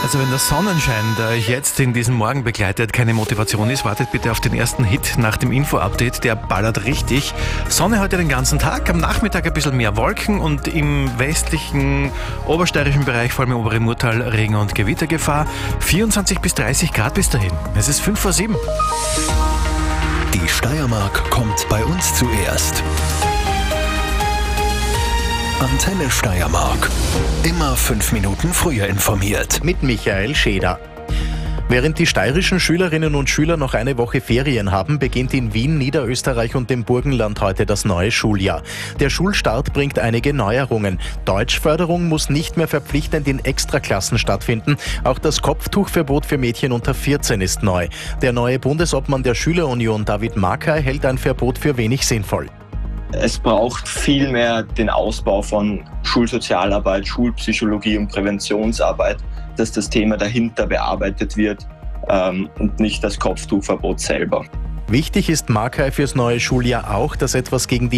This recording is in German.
Also wenn der Sonnenschein, der euch jetzt in diesem Morgen begleitet, keine Motivation ist, wartet bitte auf den ersten Hit nach dem Info-Update. Der ballert richtig. Sonne heute den ganzen Tag, am Nachmittag ein bisschen mehr Wolken und im westlichen obersteirischen Bereich, vor allem im oberen Murtal, Regen- und Gewittergefahr. 24 bis 30 Grad bis dahin. Es ist 5 vor 7. Die Steiermark kommt bei uns zuerst. Antenne Steiermark. Immer 5 Minuten früher informiert. Mit Michael Scheder. Während die steirischen Schülerinnen und Schüler noch eine Woche Ferien haben, beginnt in Wien, Niederösterreich und dem Burgenland heute das neue Schuljahr. Der Schulstart bringt einige Neuerungen. Deutschförderung muss nicht mehr verpflichtend in Extraklassen stattfinden. Auch das Kopftuchverbot für Mädchen unter 14 ist neu. Der neue Bundesobmann der Schülerunion, David Makay, hält ein Verbot für wenig sinnvoll. Es braucht viel mehr den Ausbau von Schulsozialarbeit, Schulpsychologie und Präventionsarbeit, dass das Thema dahinter bearbeitet wird und nicht das Kopftuchverbot selber. Wichtig ist Makay fürs neue Schuljahr auch, dass etwas gegen die